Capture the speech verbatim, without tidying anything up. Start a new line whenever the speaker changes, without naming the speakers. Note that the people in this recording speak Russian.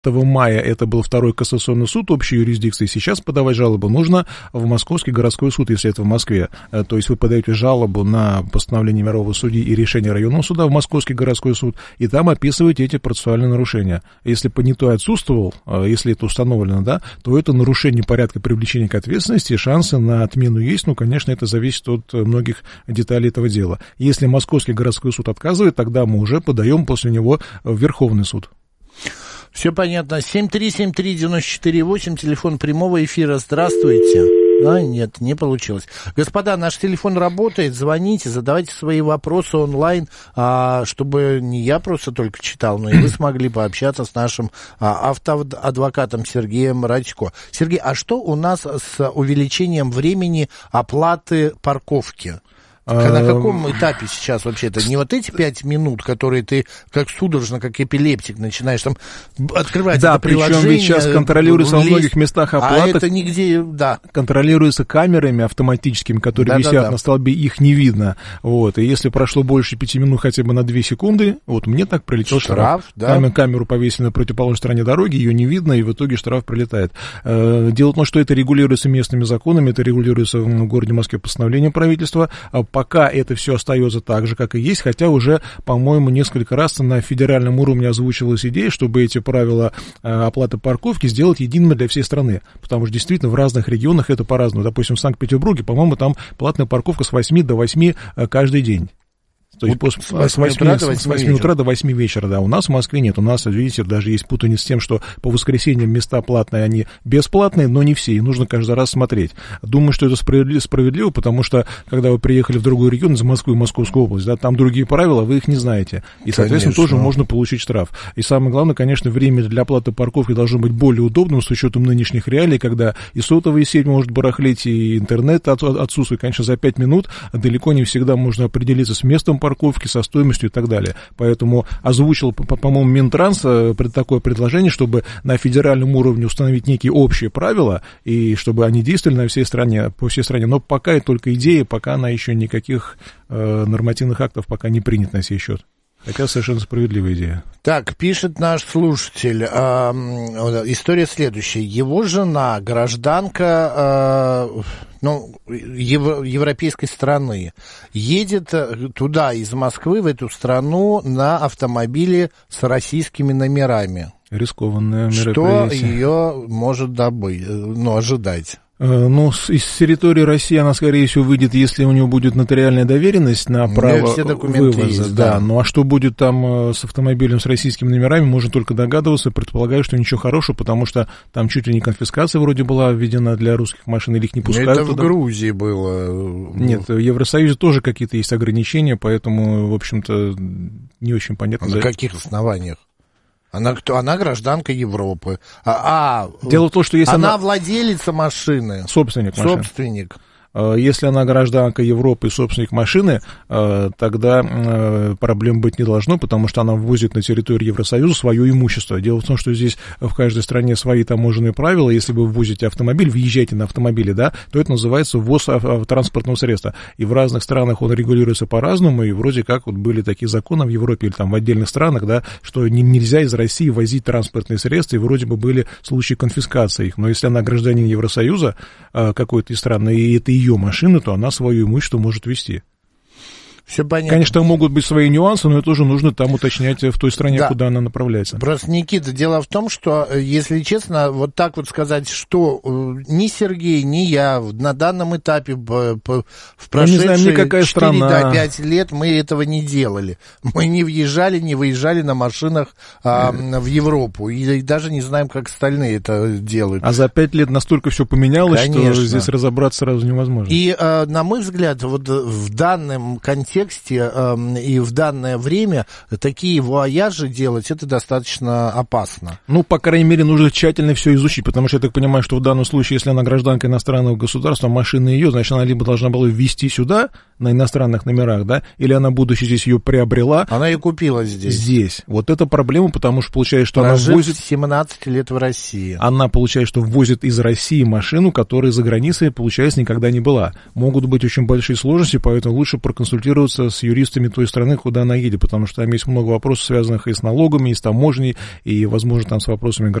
мая это был второй кассационный суд общей юрисдикции. Сейчас подавать жалобу нужно в Московский городской суд, если это в Москве. То есть вы подаете жалобу на постановление мирового судьи и решение районного суда в Московский городской суд, и там описываете эти процессуальные нарушения. Если понятой отсутствовал, если это установлено, да, то это нарушение порядка привлечения к ответственности, и шансы на отмену есть, ну, конечно, это зависит от многих деталей этого дела. Если Московский городской суд отказывает, тогда мы уже подаем после него в Верховный суд.
Все понятно. семь три семь три девять четыре восемь, телефон прямого эфира. Здравствуйте. А, нет, не получилось. Господа, наш телефон работает, звоните, задавайте свои вопросы онлайн, а, чтобы не я просто только читал, но и вы смогли пообщаться с нашим а, автоадвокатом Сергеем Радько. Сергей, а что у нас с увеличением времени оплаты парковки? На каком этапе сейчас вообще это? Не вот эти пять минут, которые ты как судорожно, как эпилептик начинаешь там открывать
да,
это приложение. Да,
причем ведь сейчас контролируется во многих местах оплата.
А это нигде, да.
Контролируется камерами автоматическими, которые да, висят да, да. на столбе, их не видно. Вот. И если прошло больше пяти минут хотя бы на две секунды, вот мне так прилетел штраф. штраф. Да. Камеру, камеру повесили на противоположной стороне дороги, ее не видно, и в итоге штраф прилетает. Дело в том, что это регулируется местными законами, это регулируется в городе Москве постановлением правительства. Пока это все остается так же, как и есть, хотя уже, по-моему, несколько раз на федеральном уровне озвучивалась идея, чтобы эти правила оплаты парковки сделать едиными для всей страны, потому что действительно в разных регионах это по-разному. Допустим, в Санкт-Петербурге, по-моему, там платная парковка с восьми до восьми каждый день. То есть после, с восьми утра до восьми вечера, да. У нас в Москве нет. У нас, видите, даже есть путаница с тем, что по воскресеньям места платные, они бесплатные, но не все, и нужно каждый раз смотреть. Думаю, что это справедливо, справедливо, потому что, когда вы приехали в другой регион, из Москвы, Московскую область, да, там другие правила, вы их не знаете. И, соответственно, конечно. Тоже можно получить штраф. И самое главное, конечно, время для оплаты парковки должно быть более удобным с учетом нынешних реалий, когда и сотовая сеть может барахлить, и интернет отсутствует. Конечно, за пять минут далеко не всегда можно определиться с местом парковки, парковки, со стоимостью и так далее. Поэтому озвучил, по-моему, Минтранс такое предложение, чтобы на федеральном уровне установить некие общие правила, и чтобы они действовали на всей стране, по всей стране. Но пока это только идея, пока она еще никаких э, нормативных актов пока не принят на сей счет. Хотя совершенно справедливая идея.
Так, пишет наш слушатель. Э, история следующая. Его жена, гражданка э, ну, ев, европейской страны, едет туда из Москвы, в эту страну, на автомобиле с российскими номерами.
Рискованное мероприятие.
Что ее может добыть, ну, ожидать?
Ну, из территории России она, скорее всего, выйдет, если у него будет нотариальная доверенность на право вывоза. Есть, да. Да. Ну, а что будет там с автомобилем с российскими номерами, можно только догадываться. Предполагаю, что ничего хорошего, потому что там чуть ли не конфискация вроде была введена для русских машин, или их не пускают
это
туда.
В Грузии было.
Нет, в Евросоюзе тоже какие-то есть ограничения, поэтому, в общем-то, не очень понятно.
На каких основаниях? Она кто? Она гражданка Европы. А, а
дело в том, что если
она,
она
владелица машины.
Собственник машины.
Собственник.
Если она гражданка Европы и собственник машины, тогда проблем быть не должно, потому что она ввозит на территорию Евросоюза свое имущество. Дело в том, что здесь в каждой стране свои таможенные правила. Если вы ввозите автомобиль, въезжаете на автомобиле, да, то это называется ввоз транспортного средства. И в разных странах он регулируется по-разному, и вроде как вот были такие законы в Европе или там в отдельных странах, да, что нельзя из России возить транспортные средства, и вроде бы были случаи конфискации их. Но если она гражданин Евросоюза какой-то из стран, и это ее машина, то она свое имущество может вести.
Все понятно.
Конечно, могут быть свои нюансы, но это тоже нужно там уточнять в той стране, да. Куда она направляется.
Просто, Никита, дело в том, что, если честно, вот так вот сказать, что ни Сергей, ни я на данном этапе в прошедшие четыре-пять лет мы этого не делали. Мы не въезжали, не выезжали на машинах а, в Европу. И даже не знаем, как остальные это делают.
А за пять лет настолько все поменялось,
конечно.
Что здесь разобраться сразу невозможно.
И, а, на мой взгляд, вот в данном контексте э, и в данное время такие вуаяжи делать, это достаточно опасно.
Ну, по крайней мере, нужно тщательно все изучить, потому что я так понимаю, что в данном случае, если она гражданка иностранного государства, машина ее, значит, она либо должна была ввести сюда, на иностранных номерах, да, или она, будучи здесь, ее приобрела.
Она ее купила здесь.
Здесь. Вот это проблема, потому что получается, что
Прожив
она ввозит...
семнадцать лет в России.
Она, получается, что ввозит из России машину, которая за границей, получается, никогда не была. Могут быть очень большие сложности, поэтому лучше проконсультироваться посоветоваться с юристами той страны, куда она едет, потому что там есть много вопросов, связанных и с налогами, и с таможней, и, возможно, там с вопросами